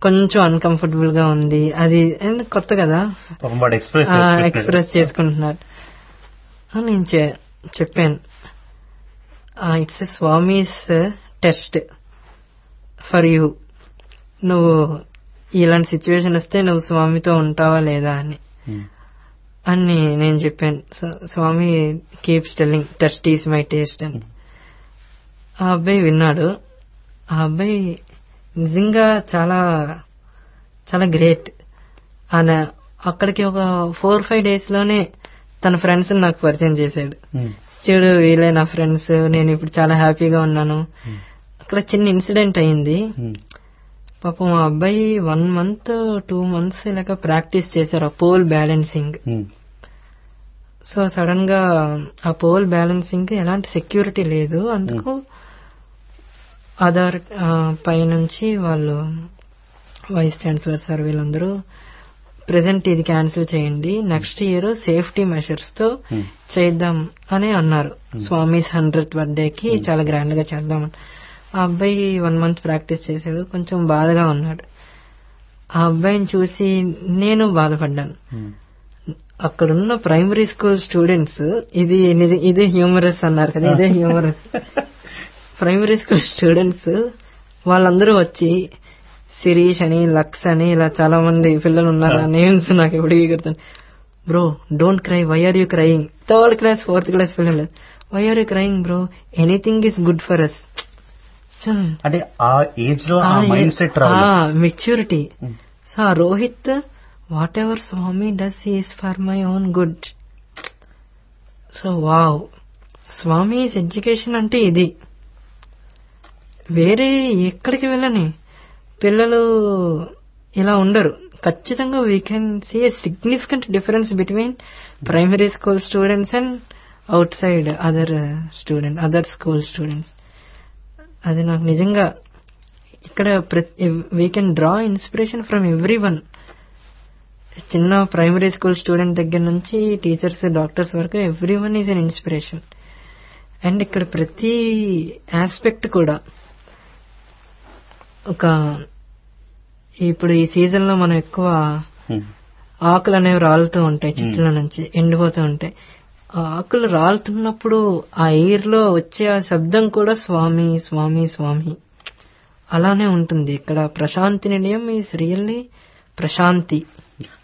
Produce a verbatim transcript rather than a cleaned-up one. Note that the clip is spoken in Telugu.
కొంచెం అన్కంఫర్టబుల్ గా ఉంది, అది కొత్త కదా, ఎక్స్ప్రెస్ చేసుకుంటున్నాడు. నేను చెప్పాను, it's Swami's test for you, నువ్వు ఇలాంటి సిచ్యువేషన్ వస్తే నువ్వు స్వామితో ఉంటావా లేదా అని అని నేను చెప్పాను. స్వామి keeps telling test is my taste అని. ఆ అబ్బాయి విన్నాడు. ఆ అబ్బాయి నిజంగా చాలా చాలా గ్రేట్. ఆయన అక్కడికి ఒక ఫోర్ ఫైవ్ డేస్ లోనే తన ఫ్రెండ్స్ నాకు పరిచయం చేశాడు. చూడు వీళ్ళే నా ఫ్రెండ్స్, నేను ఇప్పుడు చాలా హ్యాపీగా ఉన్నాను. అక్కడ చిన్న ఇన్సిడెంట్ అయింది. పాపం ఆ అబ్బాయి వన్ మంత్ టూ మంత్స్ ఇలాగ ప్రాక్టీస్ చేశారు ఆ పోల్ బ్యాలెన్సింగ్. సో సడన్ గా ఆ పోల్ బ్యాలెన్సింగ్ ఎలాంటి సెక్యూరిటీ లేదు, అందుకు ఆధార్ పై నుంచి వాళ్ళు వైస్ ఛాన్సలర్ సార్ వీళ్ళందరూ ప్రెసెంట్ ఇది క్యాన్సిల్ చేయండి, నెక్స్ట్ ఇయర్ సేఫ్టీ మెషర్స్ తో చేద్దాం అని అన్నారు. స్వామిస్ హండ్రెడ్ బర్త్డేకి చాలా గ్రాండ్ గా చేద్దామని. ఆ అబ్బాయి వన్ మంత్ ప్రాక్టీస్ చేశాడు, కొంచెం బాధగా ఉన్నాడు. ఆ అబ్బాయిని చూసి నేను బాధపడ్డాను. అక్కడున్న ప్రైమరీ స్కూల్ స్టూడెంట్స్, ఇది ఇదే హ్యూమరస్ అన్నారు కదా, ఇదే హ్యూమరస్. ప్రైమరీ స్కూల్ స్టూడెంట్స్ వాళ్ళందరూ వచ్చి శిరీష్ అని, లక్స్ అని, ఇలా చాలా మంది పిల్లలు ఉన్నారు. ఆ నేమ్స్ నాకు ఎప్పుడు గుర్తుంది. Bro don't cry, why are you crying? Third class fourth class పిల్లలు, why are you crying bro, anything is good for us. అంటే ఆ ఏజ్ లో mind set maturity. So Rohit, what ever Swamy does is for my own good. So wow, Swami's education అంటే ఇది. వేరే ఎక్కడికి వెళ్ళని పిల్లలు ఇలా ఉండరు. ఖచ్చితంగా we can see a significant difference between primary school students and out side other student other school students. అది నాకు నిజంగా ఇక్కడ we can draw inspiration from every one. చిన్న ప్రైమరీ స్కూల్ స్టూడెంట్ దగ్గర నుంచి టీచర్స్, డాక్టర్స్ వరకు every one is an inspiration. And ఇక్కడ ప్రతి ఆస్పెక్ట్ కూడా ఒక, ఇప్పుడు ఈ సీజన్ లో మనం ఎక్కువ ఆకులు అనేవి రాలుతూ ఉంటాయి, చెట్ల నుంచి ఎండిపోతూ ఉంటాయి. ఆ ఆకులు రాలుతున్నప్పుడు ఆ ఎయిర్ లో వచ్చే ఆ శబ్దం కూడా స్వామి స్వామి స్వామి అలానే ఉంటుంది. ఇక్కడ ప్రశాంతి నిలయం ఈజ్ రియల్లీ ప్రశాంతి.